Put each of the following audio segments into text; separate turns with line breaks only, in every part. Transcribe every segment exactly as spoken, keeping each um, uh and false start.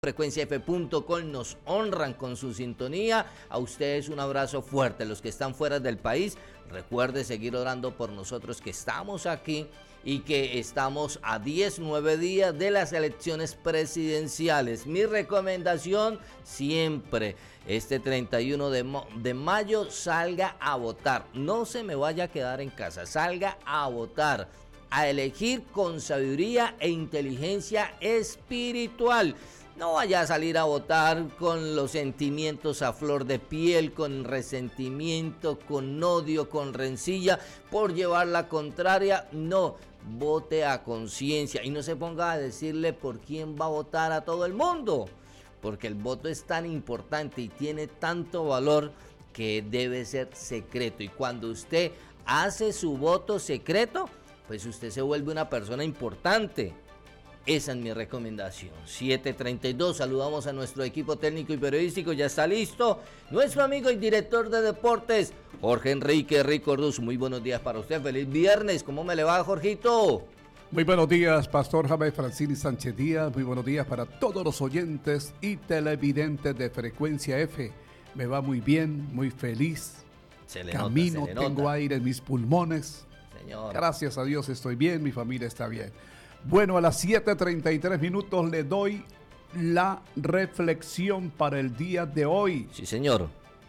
frecuencia f punto com nos honran con su sintonía. A ustedes un abrazo fuerte. Los que están fuera del país, recuerde seguir orando por nosotros que estamos aquí y que estamos a diez, nueve días de las elecciones presidenciales. Mi recomendación siempre, este treinta y uno de, de mayo, salga a votar. No se me vaya a quedar en casa, salga a votar, a elegir con sabiduría e inteligencia espiritual. No vaya a salir a votar con los sentimientos a flor de piel, con resentimiento, con odio, con rencilla, por llevar la contraria. No, vote a conciencia y no se ponga a decirle por quién va a votar a todo el mundo, porque el voto es tan importante y tiene tanto valor que debe ser secreto. Y cuando usted hace su voto secreto, pues usted se vuelve una persona importante. Esa es mi recomendación. siete treinta y dos, saludamos a nuestro equipo técnico y periodístico, ya está listo nuestro amigo y director de deportes, Jorge Enrique Rico Ruz. Muy buenos días para usted, feliz viernes, ¿cómo me le va, Jorgito?
Muy buenos días, Pastor Jaime Francini Sánchez Díaz, muy buenos días para todos los oyentes y televidentes de Frecuencia F. Me va muy bien, muy feliz,
se le
camino,
nota, se le
tengo
nota.
aire en mis pulmones.
Señor.
Gracias a Dios estoy bien, mi familia está bien. Bueno, a las siete treinta y tres minutos le doy la reflexión para el día de hoy.
Sí, señor.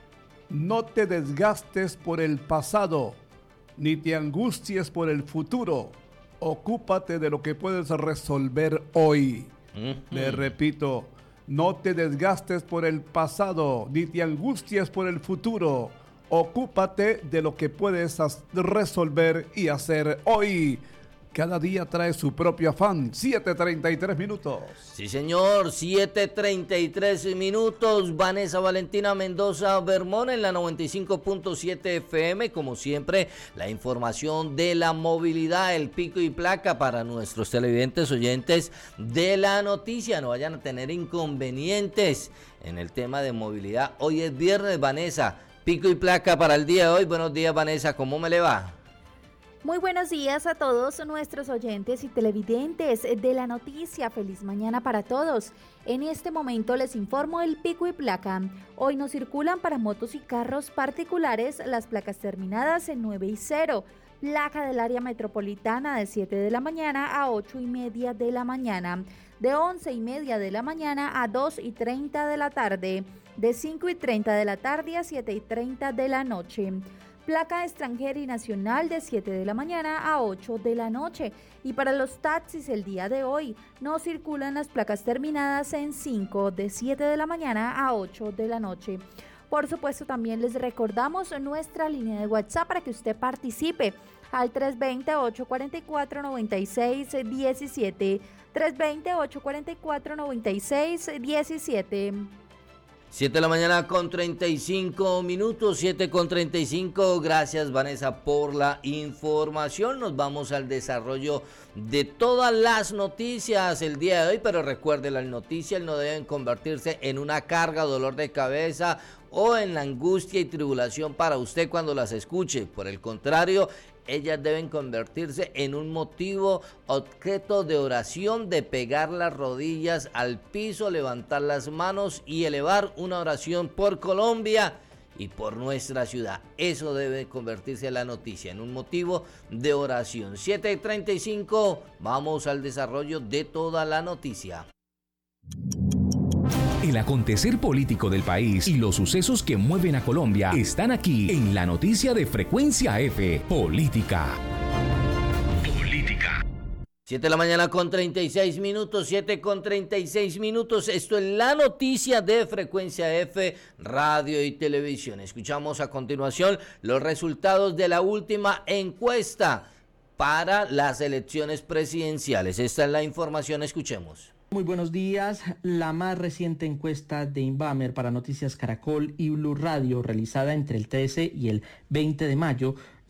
No te desgastes por el pasado, ni te angusties por el futuro. Ocúpate de lo que puedes resolver hoy. Uh-huh. Le repito, no te desgastes por el pasado, ni te angusties por el futuro. Ocúpate de lo que puedes resolver y hacer hoy. Cada día trae su propio afán. siete treinta y tres minutos.
Sí, señor. siete treinta y tres minutos. Vanessa Valentina Mendoza Vermón en la noventa y cinco punto siete F M. Como siempre, la información de la movilidad, el pico y placa para nuestros televidentes oyentes de la noticia. No vayan a tener inconvenientes en el tema de movilidad. Hoy es viernes, Vanessa. Pico y placa para el día de hoy. Buenos días, Vanessa. ¿Cómo me le va?
Muy buenos días a todos nuestros oyentes y televidentes de la noticia. Feliz mañana para todos. En este momento les informo el pico y placa. Hoy no circulan para motos y carros particulares las placas terminadas en nueve y cero. Placa del área metropolitana de siete de la mañana a ocho y media de la mañana. De once y media de la mañana a dos y treinta de la tarde. De cinco y treinta de la tarde a siete y treinta de la noche. Placa extranjera y nacional de siete de la mañana a ocho de la noche. Y para los taxis el día de hoy no circulan las placas terminadas en cinco, de siete de la mañana a ocho de la noche. Por supuesto, también les recordamos nuestra línea de WhatsApp para que usted participe al tres dos cero, ocho cuatro cuatro, nueve seis uno siete. tres dos cero, ocho cuatro cuatro, nueve seis uno siete.
siete de la mañana con treinta y cinco minutos, siete con treinta y cinco. Gracias, Vanessa, por la información. Nos vamos al desarrollo de todas las noticias el día de hoy, pero recuerde, las noticias no deben convertirse en una carga, dolor de cabeza o en la angustia y tribulación para usted cuando las escuche. Por el contrario, ellas deben convertirse en un motivo, objeto de oración, de pegar las rodillas al piso, levantar las manos y elevar una oración por Colombia y por nuestra ciudad. Eso debe convertirse en la noticia, en un motivo de oración. siete treinta y cinco, vamos al desarrollo de toda la noticia.
El acontecer político del país y los sucesos que mueven a Colombia están aquí en la noticia de Frecuencia F, Política. Política.
siete de la mañana con treinta y seis minutos, siete con treinta y seis minutos. Esto es la noticia de Frecuencia F, radio y televisión. Escuchamos a continuación los resultados de la última encuesta para las elecciones presidenciales. Esta es la información, escuchemos.
Muy buenos días. La más reciente encuesta de Inbamer para Noticias Caracol y Blue Radio, realizada entre el trece y el veinte de mayo,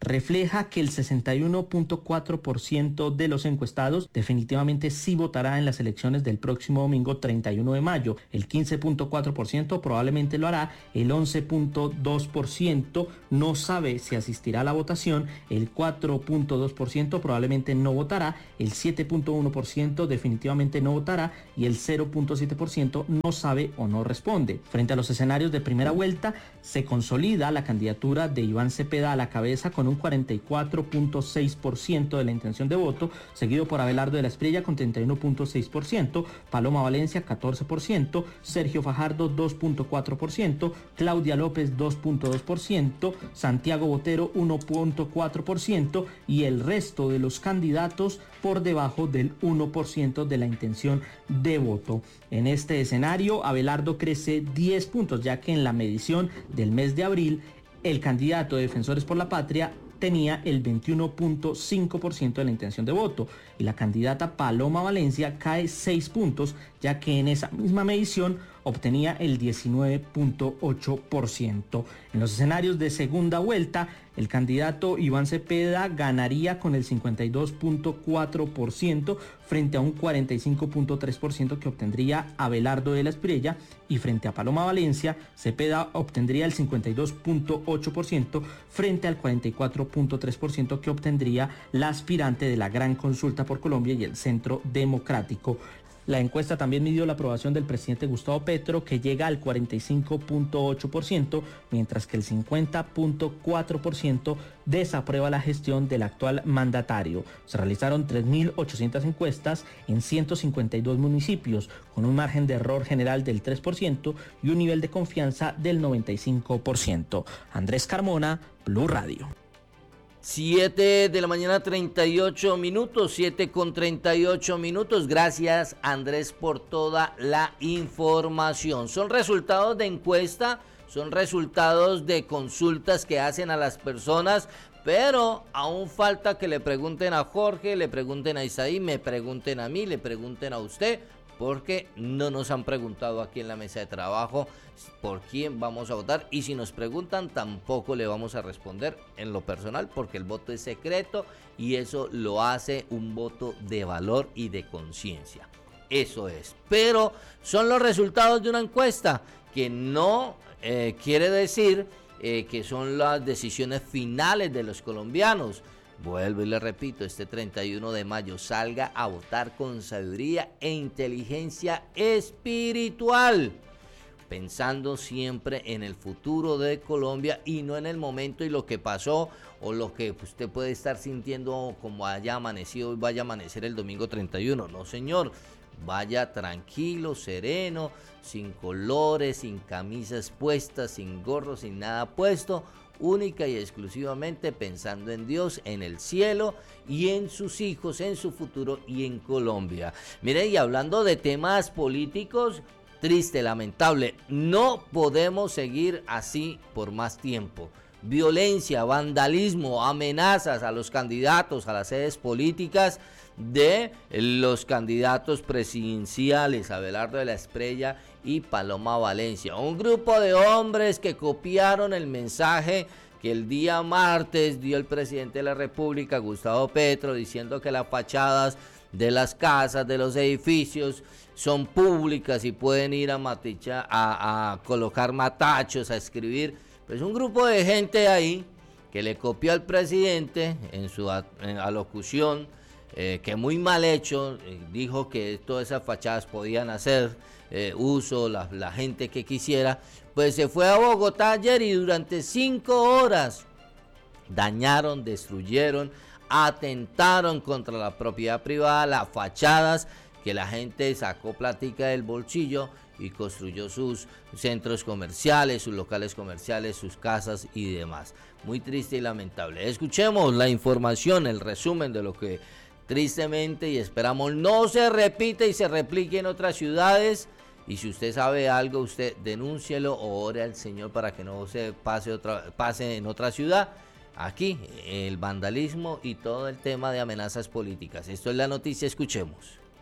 refleja que el sesenta y uno punto cuatro por ciento de los encuestados definitivamente sí votará en las elecciones del próximo domingo treinta y uno de mayo. El quince punto cuatro por ciento probablemente lo hará, el once punto dos por ciento no sabe si asistirá a la votación, el cuatro punto dos por ciento probablemente no votará, el siete punto uno por ciento definitivamente no votará y el cero punto siete por ciento no sabe o no responde. Frente a los escenarios de primera vuelta, se consolida la candidatura de Iván Cepeda a la cabeza con un cuarenta y cuatro punto seis por ciento de la intención de voto, seguido por Abelardo de la Espriella con treinta y uno punto seis por ciento, Paloma Valencia catorce por ciento, Sergio Fajardo dos punto cuatro por ciento, Claudia López dos punto dos por ciento, Santiago Botero uno punto cuatro por ciento y el resto de los candidatos por debajo del uno por ciento de la intención de voto. En este escenario, Abelardo crece diez puntos, ya que en la medición del mes de abril, el candidato de Defensores por la Patria tenía el veintiuno punto cinco por ciento de la intención de voto y la candidata Paloma Valencia cae seis puntos, ya que en esa misma medición obtenía el diecinueve punto ocho por ciento. En los escenarios de segunda vuelta, el candidato Iván Cepeda ganaría con el cincuenta y dos punto cuatro por ciento frente a un cuarenta y cinco punto tres por ciento que obtendría Abelardo de la Espriella, y frente a Paloma Valencia, Cepeda obtendría el cincuenta y dos punto ocho por ciento frente al cuarenta y cuatro punto tres por ciento que obtendría la aspirante de la Gran Consulta por Colombia y el Centro Democrático. La encuesta también midió la aprobación del presidente Gustavo Petro, que llega al cuarenta y cinco punto ocho por ciento, mientras que el cincuenta punto cuatro por ciento desaprueba la gestión del actual mandatario. Se realizaron tres mil ochocientas encuestas en ciento cincuenta y dos municipios, con un margen de error general del tres por ciento y un nivel de confianza del noventa y cinco por ciento. Andrés Carmona, Blue Radio.
siete de la mañana, treinta y ocho minutos, siete con treinta y ocho minutos. Gracias, Andrés, por toda la información. Son resultados de encuesta, son resultados de consultas que hacen a las personas, pero aún falta que le pregunten a Jorge, le pregunten a Isaí, me pregunten a mí, le pregunten a usted, porque no nos han preguntado aquí en la mesa de trabajo por quién vamos a votar, y si nos preguntan tampoco le vamos a responder en lo personal, porque el voto es secreto y eso lo hace un voto de valor y de conciencia. Eso es, pero son los resultados de una encuesta, que no eh, quiere decir eh, que son las decisiones finales de los colombianos. Vuelvo y le repito, este treinta y uno de mayo salga a votar con sabiduría e inteligencia espiritual, pensando siempre en el futuro de Colombia y no en el momento y lo que pasó o lo que usted puede estar sintiendo como haya amanecido y vaya a amanecer el domingo treinta y uno. No, señor, vaya tranquilo, sereno, sin colores, sin camisas puestas, sin gorro, sin nada puesto, única y exclusivamente pensando en Dios, en el cielo y en sus hijos, en su futuro y en Colombia. Miren, y hablando de temas políticos, triste, lamentable, no podemos seguir así por más tiempo. Violencia, vandalismo, amenazas a los candidatos, a las sedes políticas de los candidatos presidenciales, Abelardo de la Espriella y Paloma Valencia. Un grupo de hombres que copiaron el mensaje que el día martes dio el presidente de la República, Gustavo Petro, diciendo que las fachadas de las casas, de los edificios, son públicas y pueden ir a, maticha, a, a colocar matachos, a escribir. Pues un grupo de gente ahí que le copió al presidente en su en alocución, eh, que muy mal hecho, eh, dijo que todas esas fachadas podían hacer eh, uso la, la gente que quisiera. Pues se fue a Bogotá ayer y durante cinco horas dañaron, destruyeron, atentaron contra la propiedad privada, las fachadas que la gente sacó plática del bolsillo y construyó sus centros comerciales, sus locales comerciales, sus casas y demás. Muy triste y lamentable. Escuchemos la información, el resumen de lo que tristemente y esperamos no se repite y se replique en otras ciudades. Y si usted sabe algo, usted denúncielo o ore al Señor para que no se pase, otra, pase en otra ciudad. Aquí, el vandalismo y todo el tema de amenazas políticas. Esto es la noticia, escuchemos.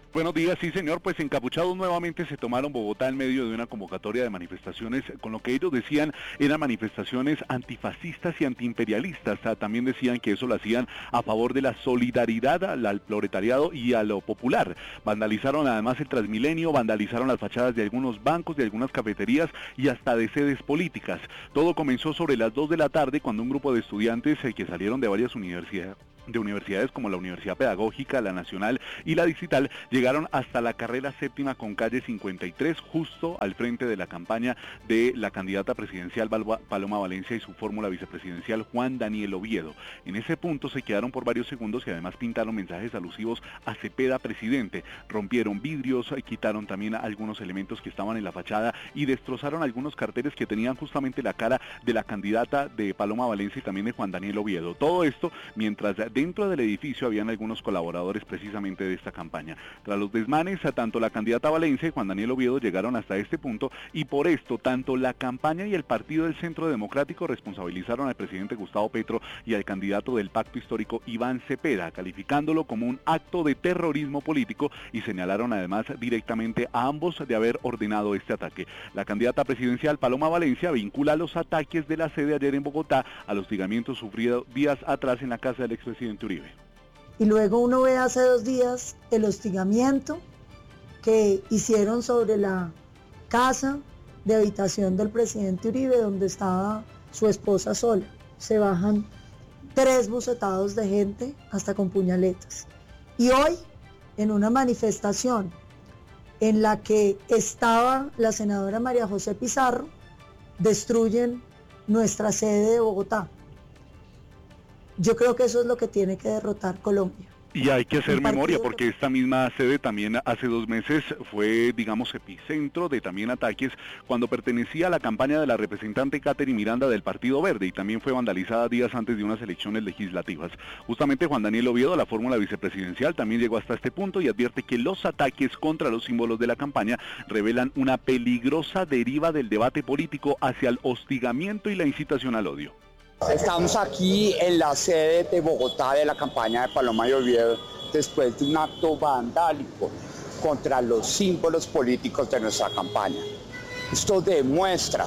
Buenos días, sí señor, pues encapuchados nuevamente se tomaron Bogotá en medio de una convocatoria de manifestaciones, con lo que ellos decían eran manifestaciones antifascistas y antiimperialistas. También decían que eso lo hacían a favor de la solidaridad al, al proletariado y a lo popular. Vandalizaron además el Transmilenio, vandalizaron las fachadas de algunos bancos, de algunas cafeterías y hasta de sedes políticas. Todo comenzó sobre las dos de la tarde cuando un grupo de estudiantes eh, que salieron de varias universidades de universidades como la Universidad Pedagógica, la Nacional y la Distrital, llegaron hasta la carrera séptima con calle cincuenta y tres, justo al frente de la campaña de la candidata presidencial Paloma Valencia y su fórmula vicepresidencial Juan Daniel Oviedo. En ese punto se quedaron por varios segundos y además pintaron mensajes alusivos a Cepeda presidente, rompieron vidrios, quitaron también algunos elementos que estaban en la fachada y destrozaron algunos carteles que tenían justamente la cara de la candidata de Paloma Valencia y también de Juan Daniel Oviedo. Todo esto mientras dentro del edificio habían algunos colaboradores precisamente de esta campaña. Tras los desmanes, tanto la candidata Valencia y Juan Daniel Oviedo llegaron hasta este punto y por esto tanto la campaña y el Partido del Centro Democrático responsabilizaron al presidente Gustavo Petro y al candidato del Pacto Histórico Iván Cepeda, calificándolo como un acto de terrorismo político y señalaron además directamente a ambos de haber ordenado este ataque. La candidata presidencial Paloma Valencia vincula los ataques de la sede ayer en Bogotá al hostigamiento sufrido días atrás en la casa del expresidente Uribe.
Y luego uno ve hace dos días el hostigamiento que hicieron sobre la casa de habitación del presidente Uribe, donde estaba su esposa sola. Se bajan tres bucetados de gente, hasta con puñaletas. Y hoy, en una manifestación en la que estaba la senadora María José Pizarro, destruyen nuestra sede de Bogotá. Yo creo que eso es lo que tiene que derrotar Colombia.
Y hay que hacer memoria porque esta misma sede también hace dos meses fue, digamos, epicentro de también ataques cuando pertenecía a la campaña de la representante Catherine Miranda del Partido Verde y también fue vandalizada días antes de unas elecciones legislativas. Justamente Juan Daniel Oviedo, la fórmula vicepresidencial, también llegó hasta este punto y advierte que los ataques contra los símbolos de la campaña revelan una peligrosa deriva del debate político hacia el hostigamiento y la incitación al odio.
Estamos aquí en la sede de Bogotá de la campaña de Paloma y Oviedo después de un acto vandálico contra los símbolos políticos de nuestra campaña. Esto demuestra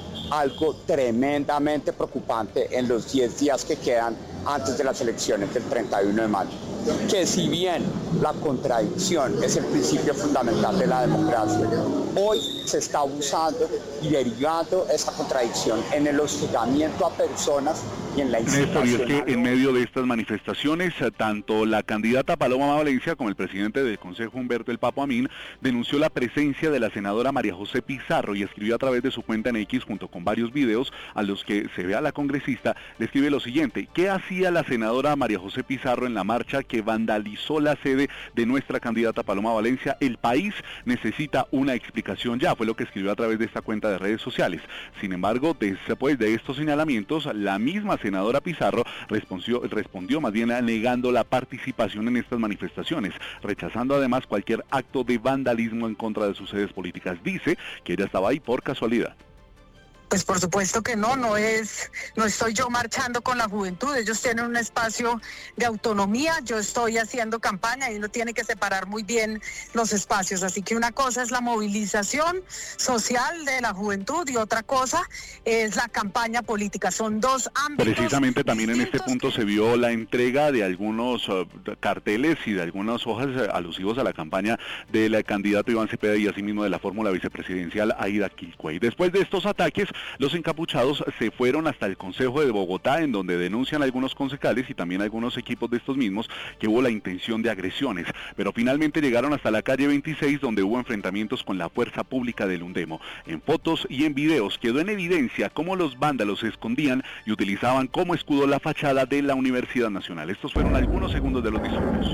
algo tremendamente preocupante en los diez días que quedan antes de las elecciones del treinta y uno de mayo. Que si bien la contradicción es el principio fundamental de la democracia, hoy se está abusando y derivando esa contradicción en el hostigamiento a personas y en la
Néstor, y es que en medio de estas manifestaciones, tanto la candidata Paloma Valencia como el presidente del Consejo Humberto El Papo Amin denunció la presencia de la senadora María José Pizarro y escribió a través de su cuenta en X junto con varios videos a los que se ve a la congresista, le escribe lo siguiente: ¿qué hacía la senadora María José Pizarro en la marcha que vandalizó la sede de nuestra candidata Paloma Valencia? El país necesita una explicación ya, fue lo que escribió a través de esta cuenta de redes sociales. Sin embargo, después de estos señalamientos, la misma senadora Pizarro respondió, respondió más bien negando la participación en estas manifestaciones, rechazando además cualquier acto de vandalismo en contra de sus sedes políticas. Dice que ella estaba ahí por casualidad.
Pues por supuesto que no, no es, no estoy yo marchando con la juventud, ellos tienen un espacio de autonomía, yo estoy haciendo campaña y uno tiene que separar muy bien los espacios, así que una cosa es la movilización social de la juventud y otra cosa es la campaña política, son dos ámbitos.
Precisamente también en este punto se vio la entrega de algunos uh, carteles y de algunas hojas uh, alusivos a la campaña del candidato Iván Cepeda y asimismo de la fórmula vicepresidencial Aida Quilcuey. Después de estos ataques, los encapuchados se fueron hasta el Consejo de Bogotá, en donde denuncian algunos concejales y también algunos equipos de estos mismos que hubo la intención de agresiones, pero finalmente llegaron hasta la calle veintiséis, donde hubo enfrentamientos con la fuerza pública del Undemo. En fotos y en videos quedó en evidencia cómo los vándalos se escondían y utilizaban como escudo la fachada de la Universidad Nacional. Estos fueron algunos segundos de los disturbios.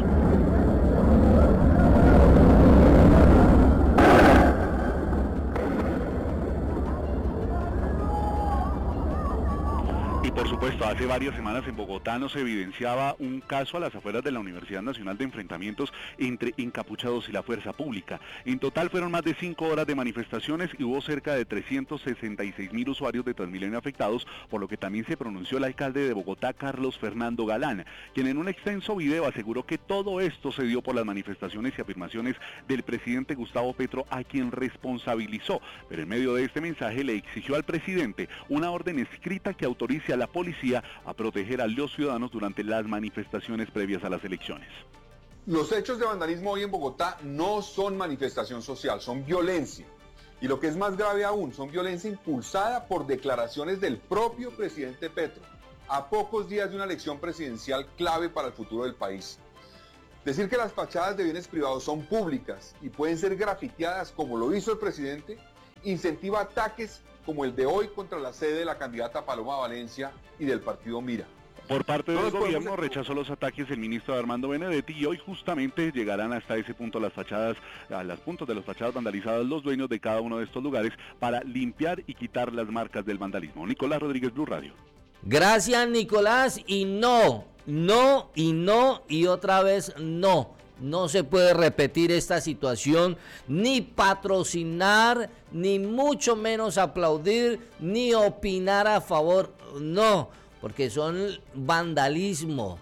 Por supuesto, hace varias semanas en Bogotá nos evidenciaba un caso a las afueras de la Universidad Nacional de enfrentamientos entre encapuchados y la fuerza pública. En total fueron más de cinco horas de manifestaciones y hubo cerca de trescientos sesenta y seis mil usuarios de Transmilenio afectados, por lo que también se pronunció el alcalde de Bogotá, Carlos Fernando Galán, quien en un extenso video aseguró que todo esto se dio por las manifestaciones y afirmaciones del presidente Gustavo Petro, a quien responsabilizó, pero en medio de este mensaje le exigió al presidente una orden escrita que autorice a la policía a proteger a los ciudadanos durante las manifestaciones previas a las elecciones.
Los hechos de vandalismo hoy en Bogotá no son manifestación social, son violencia. Y lo que es más grave aún, son violencia impulsada por declaraciones del propio presidente Petro, a pocos días de una elección presidencial clave para el futuro del país. Decir que las fachadas de bienes privados son públicas y pueden ser grafiteadas como lo hizo el presidente, incentiva ataques como el de hoy contra la sede de la candidata Paloma Valencia y del partido Mira.
Por parte del gobierno rechazó los ataques el ministro Armando Benedetti y hoy justamente llegarán hasta ese punto las fachadas, a los puntos de las fachadas vandalizadas los dueños de cada uno de estos lugares para limpiar y quitar las marcas del vandalismo. Nicolás Rodríguez, Blue Radio.
Gracias, Nicolás, y no, no y no y otra vez no. No se puede repetir esta situación, ni patrocinar, ni mucho menos aplaudir, ni opinar a favor, no, porque son vandalismo,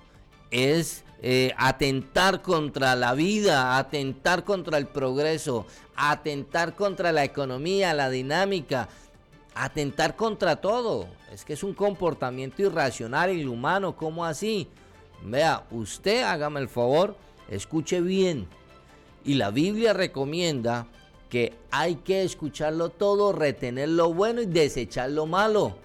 es eh, atentar contra la vida, atentar contra el progreso, atentar contra la economía, la dinámica, atentar contra todo. Es que es un comportamiento irracional, inhumano, ¿cómo así? Vea, usted hágame el favor. Escuche bien, y la Biblia recomienda que hay que escucharlo todo, retener lo bueno y desechar lo malo.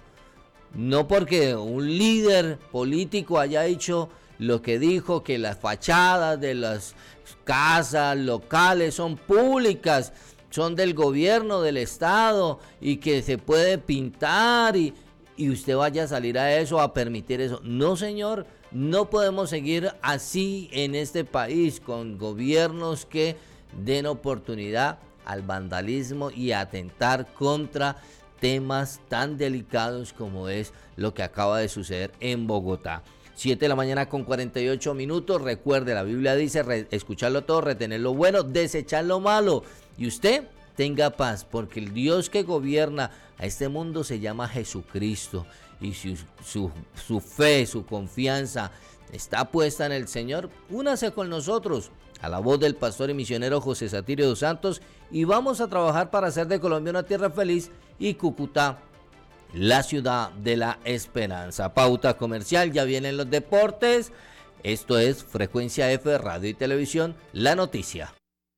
No porque un líder político haya dicho lo que dijo, que las fachadas de las casas locales son públicas, son del gobierno, del Estado, y que se puede pintar y, y usted vaya a salir a eso, a permitir eso. No, señor. No podemos seguir así en este país, con gobiernos que den oportunidad al vandalismo y atentar contra temas tan delicados como es lo que acaba de suceder en Bogotá. siete de la mañana con cuarenta y ocho minutos. Recuerde, la Biblia dice re, escucharlo todo, retener lo bueno, desechar lo malo. Y usted tenga paz, porque el Dios que gobierna a este mundo se llama Jesucristo. Y si su, su, su fe, su confianza está puesta en el Señor, únase con nosotros a la voz del pastor y misionero José Satirio dos Santos y vamos a trabajar para hacer de Colombia una tierra feliz y Cúcuta la ciudad de la esperanza. Pauta comercial, ya vienen los deportes. Esto es Frecuencia F, Radio y Televisión, La Noticia.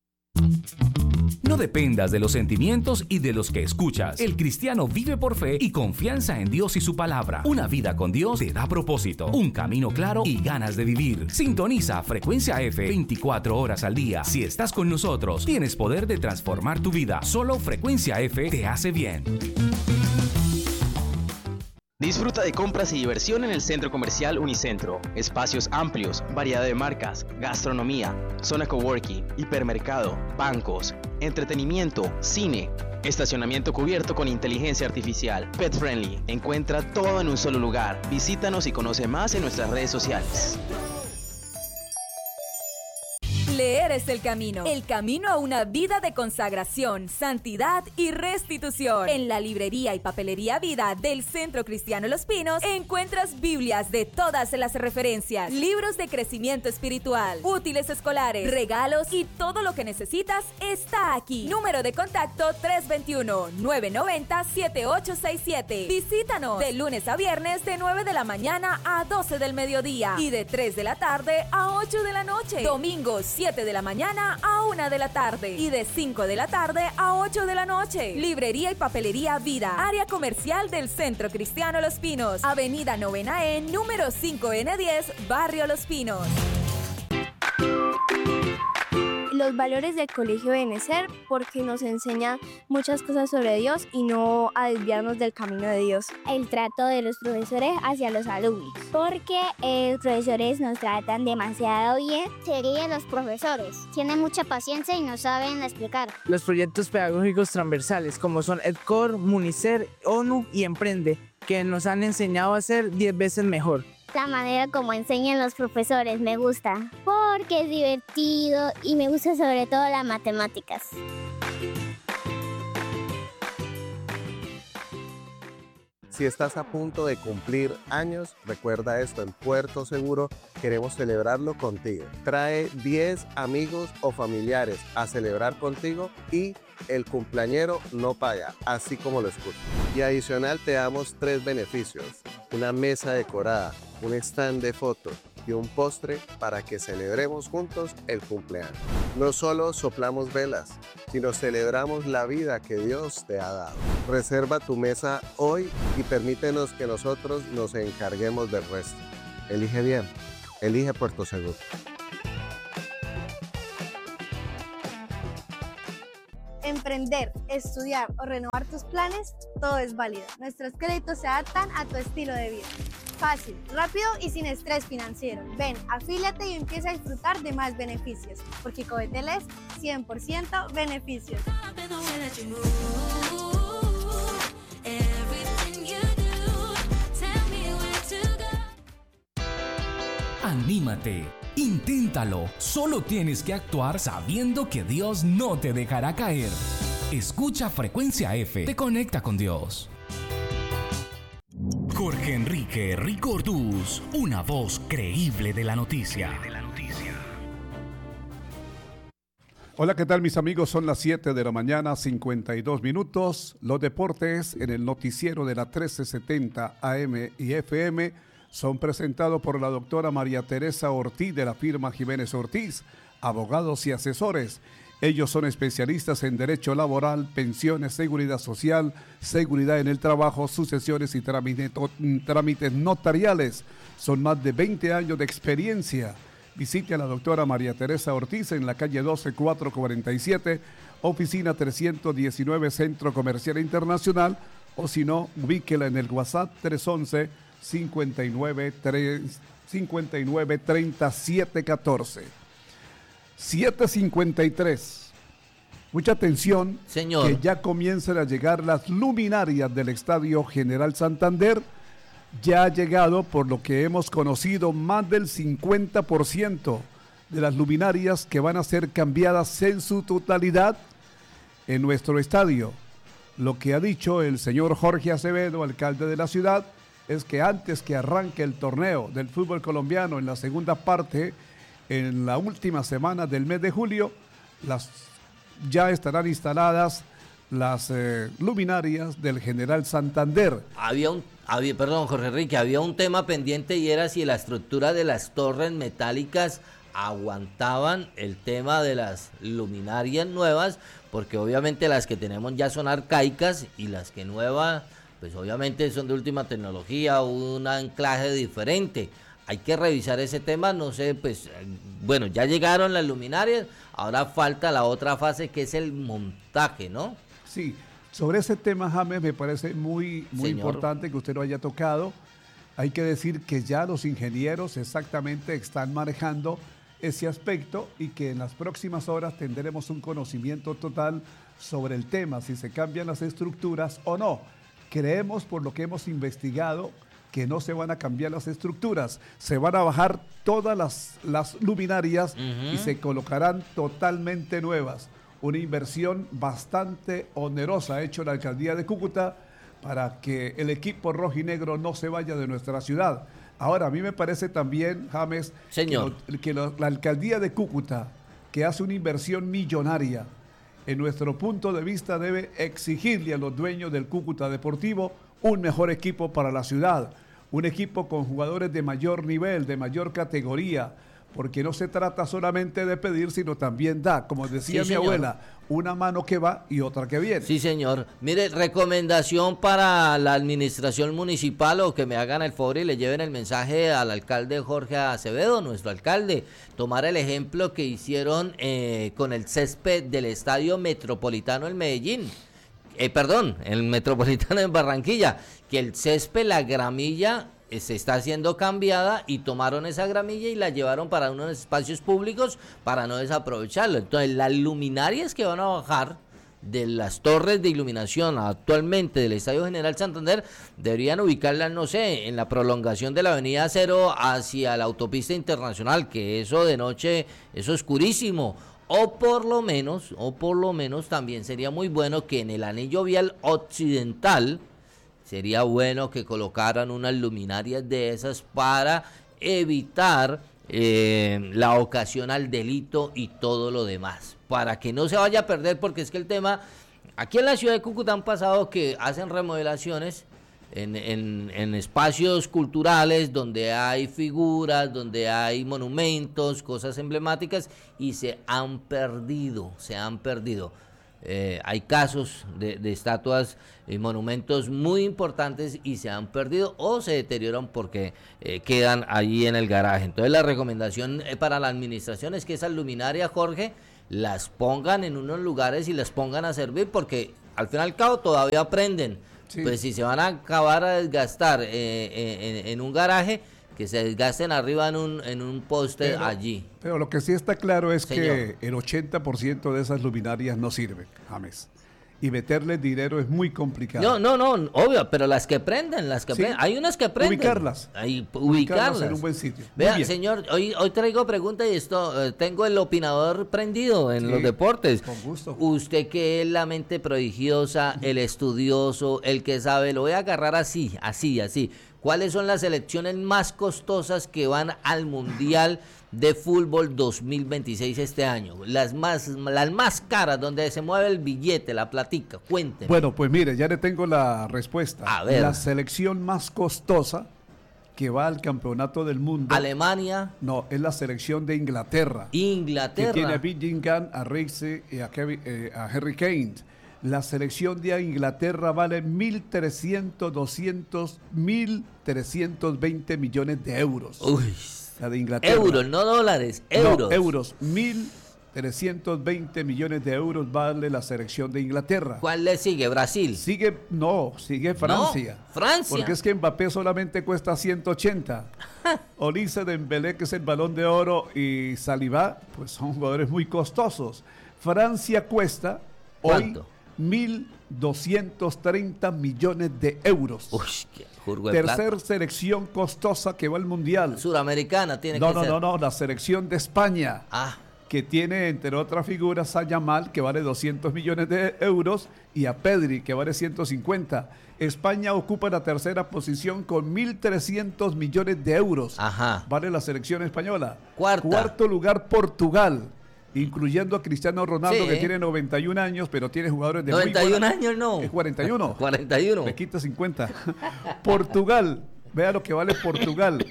No dependas de los sentimientos y de los que escuchas. El cristiano vive por fe y confianza en Dios y su palabra. Una vida con Dios te da propósito, un camino claro y ganas de vivir. Sintoniza Frecuencia F veinticuatro horas al día. Si estás con nosotros, tienes poder de transformar tu vida. Solo Frecuencia F te hace bien.
Disfruta de compras y diversión en el Centro Comercial Unicentro. Espacios amplios, variedad de marcas, gastronomía, zona coworking, hipermercado, bancos, entretenimiento, cine, estacionamiento cubierto con inteligencia artificial, pet friendly. Encuentra todo en un solo lugar. Visítanos y conoce más en nuestras redes sociales.
Leer es el camino, el camino a una vida de consagración, santidad y restitución. En la librería y papelería Vida del Centro Cristiano Los Pinos encuentras Biblias de todas las referencias, libros de crecimiento espiritual, útiles escolares, regalos y todo lo que necesitas está aquí. Número de contacto tres dos uno, nueve nueve cero, siete ocho seis siete. Visítanos de lunes a viernes de nueve de la mañana a doce del mediodía y de tres de la tarde a ocho de la noche. Domingos siete de la mañana a una de la tarde y de cinco de la tarde a ocho de la noche. Librería y papelería Vida, área comercial del Centro Cristiano Los Pinos, Avenida Novena E, número cinco N diez, Barrio Los Pinos.
los valores del Colegio Benecer, porque nos enseña muchas cosas sobre Dios y no a desviarnos del camino de Dios.
El trato de los profesores hacia los alumnos, porque eh, los profesores nos tratan demasiado bien.
Serían los profesores, tienen mucha paciencia y nos saben explicar.
Los proyectos pedagógicos transversales como son EdCor, Municer, ONU y Emprende, que nos han enseñado a ser diez veces mejor.
La manera como enseñan los profesores me gusta, porque es divertido y me gusta sobre todo las matemáticas.
Si estás a punto de cumplir años, recuerda esto, en Puerto Seguro queremos celebrarlo contigo. Trae diez amigos o familiares a celebrar contigo y el cumpleañero no paga, así como lo escuchas. Y adicional te damos tres beneficios: una mesa decorada, un stand de fotos y un postre para que celebremos juntos el cumpleaños. No solo soplamos velas, sino celebramos la vida que Dios te ha dado. Reserva tu mesa hoy y permítenos que nosotros nos encarguemos del resto. Elige bien, elige Puerto Seguro.
Emprender, estudiar o renovar tus planes, todo es válido. Nuestros créditos se adaptan a tu estilo de vida. Fácil, rápido y sin estrés financiero. Ven, afíliate y empieza a disfrutar de más beneficios, porque Codetel es cien por ciento beneficios.
Anímate, inténtalo. Solo tienes que actuar sabiendo que Dios no te dejará caer. Escucha Frecuencia F, te conecta con Dios. Jorge Enrique Ricordús, una voz creíble de la noticia.
Hola, ¿qué tal mis amigos? Son las siete de la mañana, cincuenta y dos minutos. Los deportes en el noticiero de la trece setenta A M y F M son presentados por la doctora María Teresa Ortiz de la firma Jiménez Ortiz, abogados y asesores. Ellos son especialistas en derecho laboral, pensiones, seguridad social, seguridad en el trabajo, sucesiones y trámites notariales. Son más de veinte años de experiencia. Visite a la doctora María Teresa Ortiz en la calle doce cuatrocientos cuarenta y siete, oficina trescientos diecinueve, Centro Comercial Internacional, o si no, ubíquela en el WhatsApp tres once, cincuenta y nueve, treinta y siete catorce. siete cincuenta y tres. Mucha atención,
señor,
que ya comienzan a llegar las luminarias del Estadio General Santander. Ya ha llegado, por lo que hemos conocido, más del cincuenta por ciento de las luminarias que van a ser cambiadas en su totalidad en nuestro estadio. Lo que ha dicho el señor Jorge Acevedo, alcalde de la ciudad, es que antes que arranque el torneo del fútbol colombiano en la segunda parte, en la última semana del mes de julio, las, ya estarán instaladas las eh, luminarias del General Santander.
Había un, había, perdón, Jorge Enrique, había un tema pendiente y era si la estructura de las torres metálicas aguantaban el tema de las luminarias nuevas, porque obviamente las que tenemos ya son arcaicas y las que nuevas, pues obviamente son de última tecnología, un anclaje diferente. Hay que revisar ese tema, no sé, pues, bueno, ya llegaron las luminarias, ahora falta la otra fase que es el montaje, ¿no?
Sí, sobre ese tema, James, me parece muy, muy importante que usted lo haya tocado. Hay que decir que ya los ingenieros exactamente están manejando ese aspecto y que en las próximas horas tendremos un conocimiento total sobre el tema, si se cambian las estructuras o no. Creemos, por lo que hemos investigado, que no se van a cambiar las estructuras, se van a bajar todas las, las luminarias uh-huh. y se colocarán totalmente nuevas. Una inversión bastante onerosa ha hecho la alcaldía de Cúcuta para que el equipo rojinegro no se vaya de nuestra ciudad. Ahora, a mí me parece también, James,
Señor.
que, lo, que lo, la alcaldía de Cúcuta, que hace una inversión millonaria, en nuestro punto de vista debe exigirle a los dueños del Cúcuta Deportivo un mejor equipo para la ciudad, un equipo con jugadores de mayor nivel, de mayor categoría, porque no se trata solamente de pedir, sino también da, como decía
Sí,
mi
señor.
abuela, una mano que va y otra que viene.
Sí, señor. Mire, recomendación para la administración municipal, o que me hagan el favor y le lleven el mensaje al alcalde Jorge Acevedo, nuestro alcalde, tomar el ejemplo que hicieron eh, con el césped del Estadio Metropolitano en Medellín. Eh, perdón, el Metropolitano en Barranquilla, que el césped, la gramilla, eh, se está haciendo cambiada, y tomaron esa gramilla y la llevaron para unos espacios públicos para no desaprovecharlo. Entonces, las luminarias que van a bajar de las torres de iluminación actualmente del Estadio General Santander deberían ubicarlas, no sé, en la prolongación de la avenida Cero hacia la autopista internacional, que eso de noche es oscurísimo. O por lo menos, o por lo menos también sería muy bueno que en el anillo vial occidental, sería bueno que colocaran unas luminarias de esas para evitar eh, la ocasión al delito y todo lo demás, para que no se vaya a perder, porque es que el tema, aquí en la ciudad de Cúcuta han pasado que hacen remodelaciones En, en, en espacios culturales donde hay figuras, donde hay monumentos, cosas emblemáticas, y se han perdido, se han perdido. Eh, hay casos de, de estatuas y monumentos muy importantes y se han perdido o se deterioran porque eh, quedan allí en el garaje. Entonces la recomendación para la administración es que esas luminarias, Jorge, las pongan en unos lugares y las pongan a servir, porque al fin y al cabo todavía prenden. Sí. Pues si se van a acabar a desgastar eh, eh, en, en un garaje, que se desgasten arriba en un, en un poste
pero,
allí.
Pero lo que sí está claro es
Señor.
que el ochenta por ciento de esas luminarias no sirven, James. Y meterle dinero es muy complicado.
No, no, no, obvio, pero las que prenden, las que
Sí.
prenden, hay unas que prenden.
Ubicarlas.
Ahí,
Ubicarlas
ubicarlas.
en un buen sitio. Muy
Vea,
bien.
señor, hoy, hoy traigo pregunta y esto, eh, tengo el opinador prendido en
Sí,
los deportes.
con gusto.
Usted que es la mente prodigiosa, el estudioso, el que sabe, lo voy a agarrar así, así, así. ¿Cuáles son las selecciones más costosas que van al Mundial de Fútbol dos mil veintiséis este año? Las más, las más caras, donde se mueve el billete, la platica. Cuénteme.
Bueno, pues mire, ya le tengo la respuesta.
A ver.
La selección más costosa que va al campeonato del mundo.
Alemania.
No, es la selección de Inglaterra.
Inglaterra.
Que tiene a Bellingham, a Reise y a, Kevin, eh, a Harry Kane. La selección de Inglaterra vale mil trescientos, doscientos, mil trescientos veinte millones de euros.
Uy.
La de Inglaterra.
Euros, no dólares, euros.
No, euros. mil trescientos veinte millones de euros vale la selección de Inglaterra.
¿Cuál le sigue? ¿Brasil?
Sigue, no, sigue Francia.
No, Francia.
Porque es que Mbappé solamente cuesta ciento ochenta. Olise Dembélé, que es el Balón de Oro, y Saliba, pues son jugadores muy costosos. Francia cuesta
¿Cuánto?
hoy mil doscientos treinta millones de euros.
Uy, qué jurgo de
Tercer
plata.
selección costosa que va al Mundial.
Suramericana tiene
No,
que
no,
ser.
no, no, la selección de España.
Ah.
Que tiene, entre otras figuras, a Yamal, que vale doscientos millones de euros, y a Pedri, que vale ciento cincuenta. España ocupa la tercera posición con mil trescientos millones de euros.
Ajá.
Vale la selección española.
Cuarta.
Cuarto lugar, Portugal, incluyendo a Cristiano Ronaldo,
Sí.
que tiene noventa y un años, pero tiene jugadores de
noventa y
muy
un
buena...
años no.
Es cuarenta y uno.
cuarenta y uno.
Le quita cincuenta. Portugal, vea lo que vale Portugal.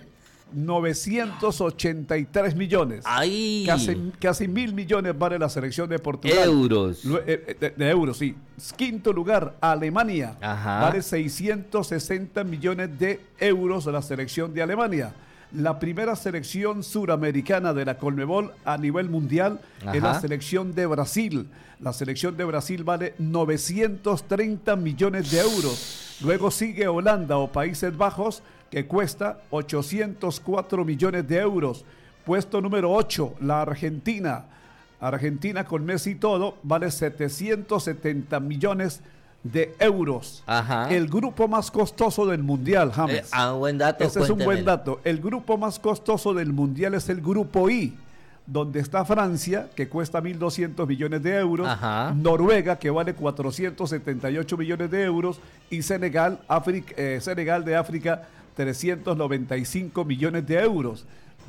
novecientos ochenta y tres millones.
¡Ay!
Casi, casi mil millones vale la selección de Portugal.
Euros.
Lu- eh, De, de euros, sí. Quinto lugar, Alemania.
Ajá.
Vale seiscientos sesenta millones de euros la selección de Alemania. La primera selección suramericana de la Conmebol a nivel mundial es la
Ajá.
selección de Brasil. La selección de Brasil vale novecientos treinta millones de euros. Luego sigue Holanda o Países Bajos, que cuesta ochocientos cuatro millones de euros. Puesto número ocho, la Argentina. Argentina con Messi y todo, vale setecientos setenta millones de euros.
Ajá.
El grupo más costoso del Mundial, James.
Eh, ah, buen dato,
Ese es un buen
cuéntemelo.
dato. El grupo más costoso del Mundial es el grupo I, donde está Francia, que cuesta mil doscientos millones de euros,
Ajá.
Noruega, que vale cuatrocientos setenta y ocho millones de euros, y Senegal, África, eh, Senegal de África, trescientos noventa y cinco millones de euros.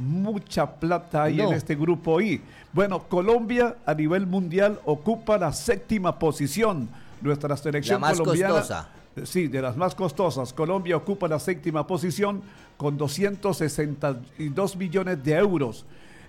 Mucha plata hay
No.
en este grupo I. Bueno, Colombia a nivel mundial ocupa la séptima posición. Nuestra selección
La más
colombiana,
costosa.
eh, sí, de las más costosas. Colombia ocupa la séptima posición con doscientos sesenta y dos millones de euros.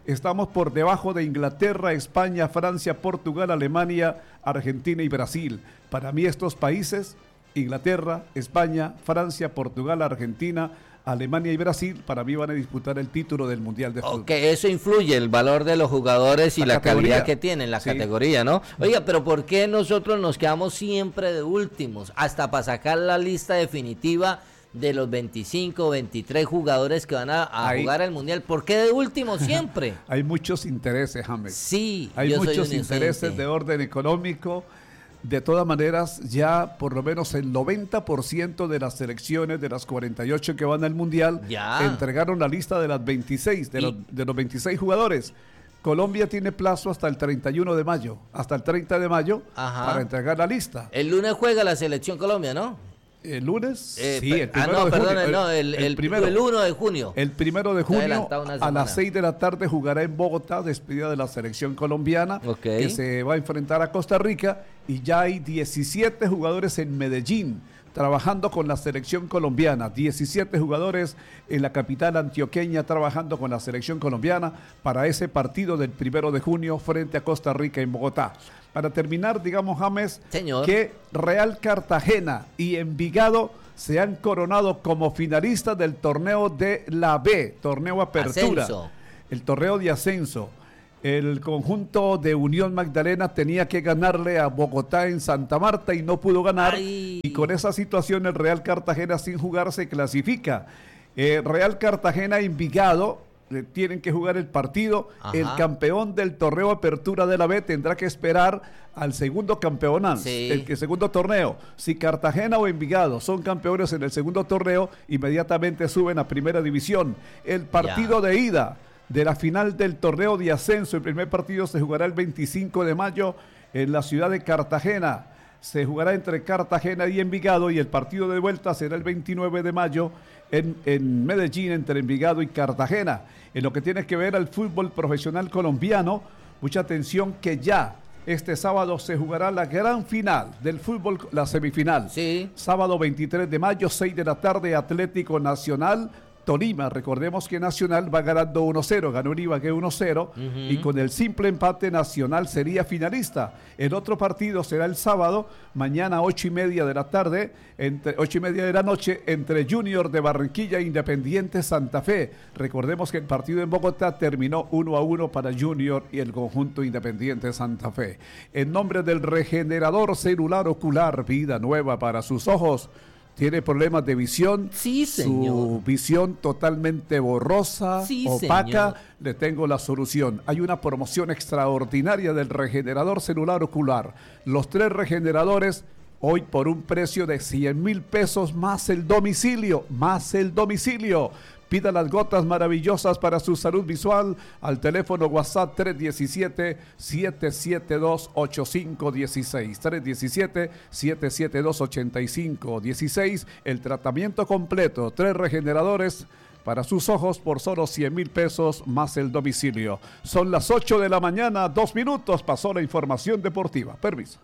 estamos por debajo de Inglaterra, España, Francia, Portugal, Alemania, Argentina y Brasil. Para mí estos países, Inglaterra, España, Francia, Portugal, Argentina, Alemania y Brasil, para mí van a disputar el título del Mundial de Fútbol.
Ok, eso influye, el valor de los jugadores y la, la calidad que tienen, la sí. categoría, ¿no? Oiga, pero ¿por qué nosotros nos quedamos siempre de últimos? Hasta para sacar la lista definitiva de los veinticinco, veintitrés jugadores que van a, a Hay, jugar el Mundial. ¿Por qué de último siempre?
Hay muchos intereses, James.
Sí,
Hay muchos intereses de orden económico. De todas maneras, ya por lo menos el noventa por ciento de las selecciones de las cuarenta y ocho que van al Mundial ya entregaron la lista de las veintiséis, de, los, de los veintiséis jugadores. Colombia tiene plazo hasta el treinta y uno de mayo, hasta el treinta de mayo Ajá. para entregar la lista.
El lunes juega la selección Colombia, ¿no?
¿El lunes?
Eh,
sí, el primero
ah, no,
de
perdón,
junio.
No, el, el, el, primero, el uno de junio.
El primero de junio a las seis de la tarde jugará en Bogotá, despedida de la selección colombiana, okay. que se va a enfrentar a Costa Rica, y ya hay diecisiete jugadores en Medellín trabajando con la selección colombiana, diecisiete jugadores en la capital antioqueña trabajando con la selección colombiana para ese partido del primero de junio frente a Costa Rica en Bogotá. Para terminar, digamos, James, Señor. que Real Cartagena y Envigado se han coronado como finalistas del torneo de la B, torneo Apertura, ascenso. el torneo de ascenso. El conjunto de Unión Magdalena tenía que ganarle a Bogotá en Santa Marta y no pudo ganar. Ay. Y con esa situación el Real Cartagena sin jugar se clasifica. Eh, Real Cartagena e Envigado eh, tienen que jugar el partido. Ajá. El campeón del torneo Apertura de la B tendrá que esperar al segundo campeonato, sí. el, el segundo torneo. Si Cartagena o Envigado son campeones en el segundo torneo, inmediatamente suben a primera división. El partido ya. de ida de la final del torneo de ascenso, el primer partido se jugará el veinticinco de mayo en la ciudad de Cartagena. Se jugará entre Cartagena y Envigado, y el partido de vuelta será el veintinueve de mayo en, en Medellín, entre Envigado y Cartagena. En lo que tiene que ver al fútbol profesional colombiano, mucha atención que ya este sábado se jugará la gran final del fútbol, la semifinal. Sí. Sábado veintitrés de mayo, seis de la tarde, Atlético Nacional Tolima. Recordemos que Nacional va ganando uno cero, ganó Ibagué uno cero, uh-huh. y con el simple empate Nacional sería finalista. El otro partido será el sábado, mañana ocho y media de la tarde, entre ocho y media de la noche, entre Junior de Barranquilla e Independiente Santa Fe. Recordemos que el partido en Bogotá terminó uno a uno para Junior y el conjunto Independiente Santa Fe. En nombre del regenerador celular ocular, vida nueva para sus ojos. Tiene problemas de visión,
sí, señor.
Su visión totalmente borrosa, sí, opaca, señor. Le tengo la solución. Hay una promoción extraordinaria del regenerador celular ocular. Los tres regeneradores, hoy por un precio de cien mil pesos más el domicilio, más el domicilio. Pida las gotas maravillosas para su salud visual al teléfono WhatsApp tres uno siete, siete siete dos, ocho cinco uno seis, tres uno siete, siete siete dos, ocho cinco uno seis. El tratamiento completo, tres regeneradores para sus ojos por solo cien mil pesos más el domicilio. Son las ocho de la mañana, dos minutos, pasó la información deportiva. Permiso.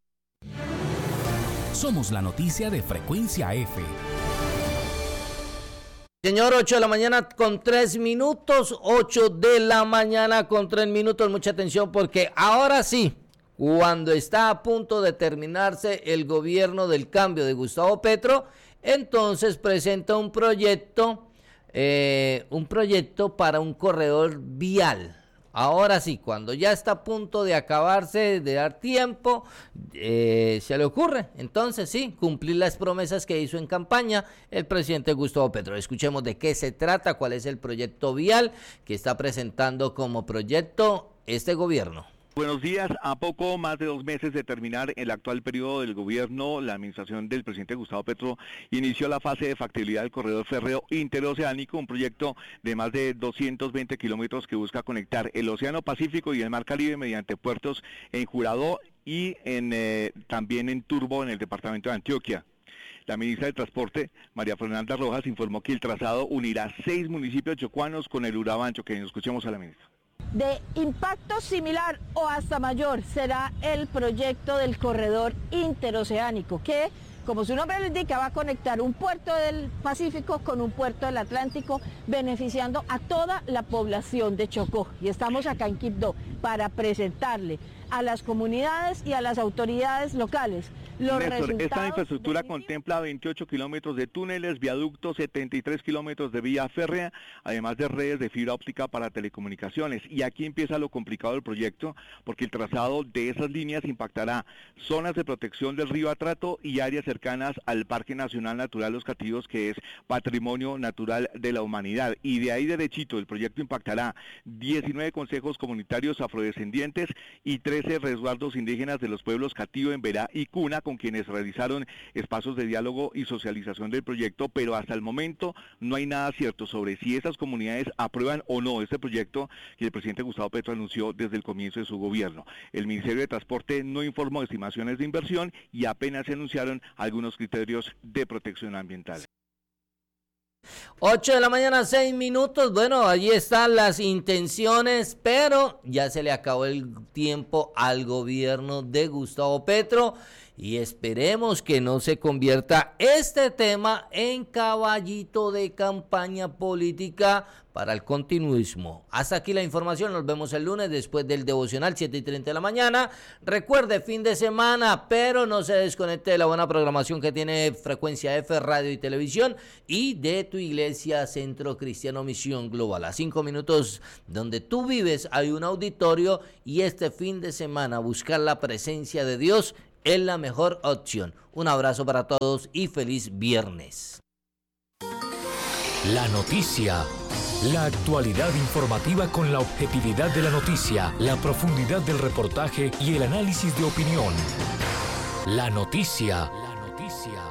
Somos la noticia de Frecuencia F.
Señor, ocho de la mañana con tres minutos, ocho de la mañana con tres minutos, mucha atención porque ahora sí, cuando está a punto de terminarse el gobierno del cambio de Gustavo Petro, entonces presenta un proyecto, eh, un proyecto para un corredor vial. Ahora sí, cuando ya está a punto de acabarse, de dar tiempo, eh, se le ocurre, entonces sí, cumplir las promesas que hizo en campaña el presidente Gustavo Petro. Escuchemos de qué se trata, cuál es el proyecto vial que está presentando como proyecto este gobierno.
Buenos días. A poco más de dos meses de terminar el actual periodo del gobierno, la administración del presidente Gustavo Petro inició la fase de factibilidad del corredor férreo interoceánico, un proyecto de más de doscientos veinte kilómetros que busca conectar el Océano Pacífico y el Mar Caribe mediante puertos en Jurado y en, eh, también en Turbo, en el departamento de Antioquia. La ministra de Transporte, María Fernanda Rojas, informó que el trazado unirá seis municipios chocuanos con el Urabá Antioqueño. Escuchemos a la ministra.
De impacto similar o hasta mayor será el proyecto del corredor interoceánico, que, como su nombre lo indica, va a conectar un puerto del Pacífico con un puerto del Atlántico, beneficiando a toda la población de Chocó. Y estamos acá en Quibdó para presentarle a las comunidades y a las autoridades locales los
Néstor,
resultados.
Esta infraestructura contempla veintiocho kilómetros de túneles, viaductos, setenta y tres kilómetros de vía férrea, además de redes de fibra óptica para telecomunicaciones. Y aquí empieza lo complicado del proyecto, porque el trazado de esas líneas impactará zonas de protección del río Atrato y áreas cercanas al Parque Nacional Natural Los Cativos, que es patrimonio natural de la humanidad. Y de ahí derechito, el proyecto impactará diecinueve consejos comunitarios afrodescendientes y trece resguardos indígenas de los pueblos Catío, Emberá y Cuna, con quienes realizaron espacios de diálogo y socialización del proyecto, pero hasta el momento no hay nada cierto sobre si esas comunidades aprueban o no este proyecto que el presidente Gustavo Petro anunció desde el comienzo de su gobierno. El Ministerio de Transporte no informó estimaciones de inversión y apenas se anunciaron algunos criterios de protección ambiental.
ocho de la mañana, seis minutos. Bueno, allí están las intenciones, pero ya se le acabó el tiempo al gobierno de Gustavo Petro y esperemos que no se convierta este tema en caballito de campaña política para el continuismo. Hasta aquí la información, nos vemos el lunes después del devocional, siete y treinta de la mañana. Recuerde, fin de semana, pero no se desconecte de la buena programación que tiene Frecuencia F, Radio y Televisión y de tu iglesia Centro Cristiano Misión Global. A cinco minutos donde tú vives hay un auditorio y este fin de semana buscar la presencia de Dios es la mejor opción. Un abrazo para todos y feliz viernes.
La noticia. La actualidad informativa con la objetividad de la noticia, la profundidad del reportaje y el análisis de opinión. La noticia. La noticia.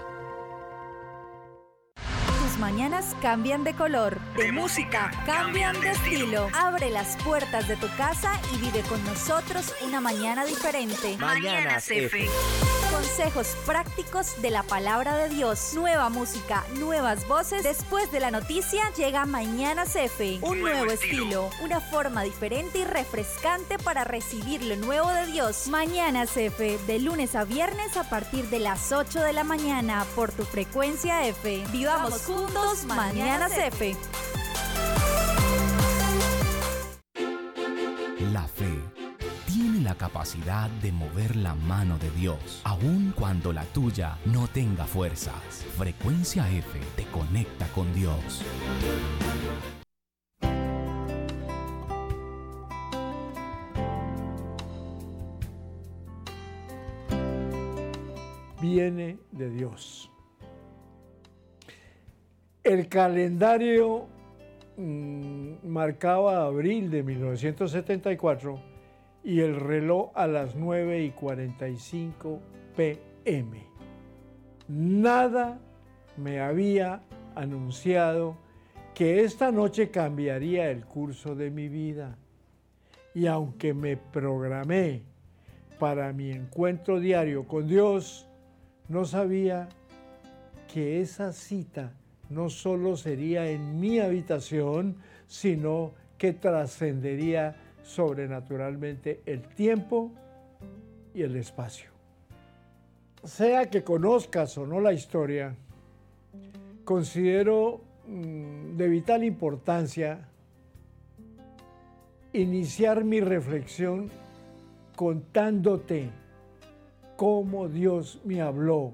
Tus mañanas cambian de color, de música cambian de estilo. Abre las puertas de tu casa y vive con nosotros una mañana diferente.
Mañanas F.
Consejos prácticos de la palabra de Dios. Nueva música, nuevas voces. Después de la noticia llega Mañanas F. Un nuevo estilo, una forma diferente y refrescante para recibir lo nuevo de Dios. Mañanas F, de lunes a viernes a partir de las ocho de la mañana por tu Frecuencia F. Vivamos juntos Mañanas F.
La fe tiene la capacidad de mover la mano de Dios, aun cuando la tuya no tenga fuerzas. Frecuencia F te conecta con Dios.
Viene de Dios. El calendario mmm, marcaba abril de mil novecientos setenta y cuatro y el reloj a las nueve y cuarenta y cinco pe eme. Nada me había anunciado que esta noche cambiaría el curso de mi vida. Y aunque me programé para mi encuentro diario con Dios, no sabía que esa cita no solo sería en mi habitación, sino que trascendería sobrenaturalmente el tiempo y el espacio. Sea que conozcas o no la historia, considero mmm, de vital importancia iniciar mi reflexión contándote cómo Dios me habló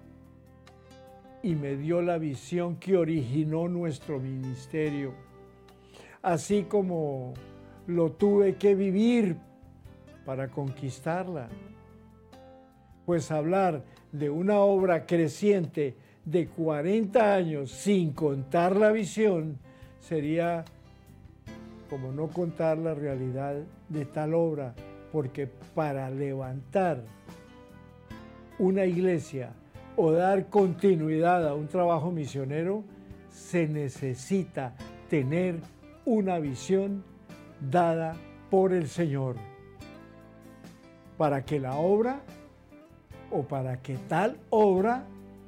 y me dio la visión que originó nuestro ministerio, así como lo tuve que vivir para conquistarla. Pues hablar de una obra creciente de cuarenta años sin contar la visión sería como no contar la realidad de tal obra, porque para levantar una iglesia o dar continuidad a un trabajo misionero se necesita tener una visión dada por el Señor para que la obra o para que tal obra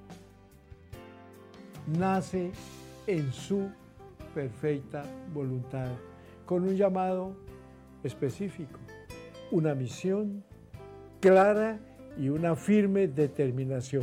nace en su perfecta voluntad, con un llamado
específico, una misión clara y una firme determinación.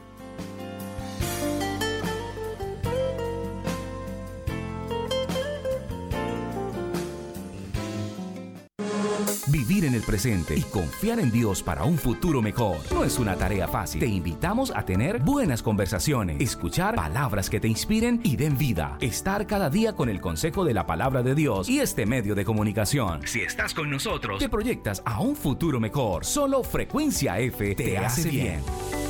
Vivir en el presente y confiar en Dios para un futuro mejor no es una tarea fácil. Te invitamos a tener buenas conversaciones, escuchar palabras que te inspiren y den vida, estar cada día con el consejo de la palabra de Dios y este medio de comunicación. Si estás con nosotros, te proyectas a un futuro mejor. Solo Frecuencia F te, te hace bien. bien.